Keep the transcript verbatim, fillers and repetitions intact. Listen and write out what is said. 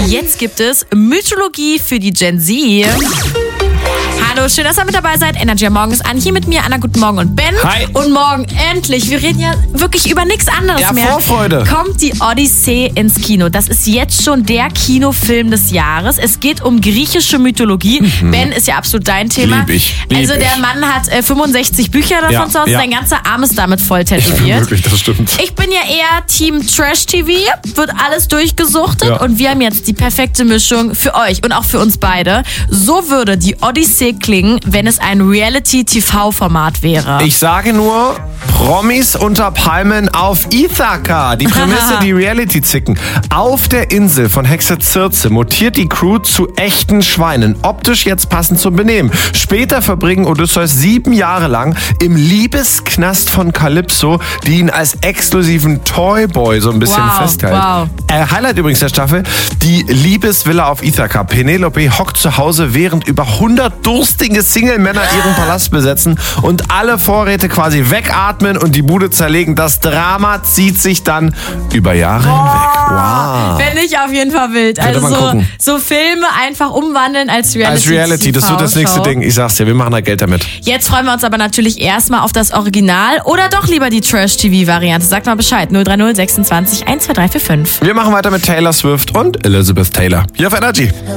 Jetzt gibt es Mythologie für die Gen Z. Hallo, schön, dass ihr mit dabei seid. Energy am Morgen ist an. Hier mit mir, Anna, guten Morgen und Ben. Hi. Und morgen endlich, wir reden ja wirklich über nichts anderes Ja, mehr. Vorfreude. Kommt die Odyssee ins Kino. Das ist jetzt schon der Kinofilm des Jahres. Es geht um griechische Mythologie. Mhm. Ben, ist ja absolut dein Thema. Lieb ich. Lieb also der ich. Mann hat äh, fünfundsechzig Bücher davon Ja, zu Hause. ja. Sein ganzer Arm ist damit voll tätowiert. Wirklich, das stimmt. Ich bin ja eher Team Trash-T V, wird alles durchgesuchtet Ja. und wir haben jetzt die perfekte Mischung für euch und auch für uns beide. So würde die Odyssee klingen, wenn es ein Reality-T V-Format wäre. Ich sage nur, Promis unter Palmen auf Ithaka. Die Prämisse, die Reality-Zicken. Auf der Insel von Hexe Circe mutiert die Crew zu echten Schweinen. Optisch jetzt passend zum Benehmen. Später verbringen Odysseus sieben Jahre lang im Liebesknast von Calypso, die ihn als exklusiven Toyboy so ein bisschen Wow, festhält. wow. Äh, Highlight übrigens der Staffel, die Liebesvilla auf Ithaka. Penelope hockt zu Hause, während über hundert durstige Single-Männer ihren Palast besetzen und alle Vorräte quasi wegatmen und die Bude zerlegen. Das Drama zieht sich dann über Jahre hinweg. Wow. Fände ich auf jeden Fall wild. Könnte Also man so, gucken. so Filme einfach umwandeln als Reality. Als Reality, das wird das nächste Show. Ding. Ich sag's dir, wir machen da Geld damit. Jetzt freuen wir uns aber natürlich erstmal auf das Original oder doch lieber die Trash-T V-Variante. Sagt mal Bescheid. null drei null sechsundzwanzig eins zwei drei vier fünf. Wir machen weiter mit Taylor Swift und Elizabeth Taylor. Hier auf Energy.